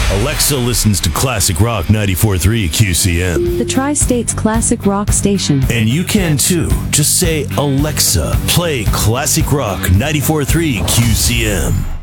Alexa listens to Classic Rock 94.3 QCM. The Tri-State's classic rock station. And you can too. Just say, Alexa, play Classic Rock 94.3 QCM.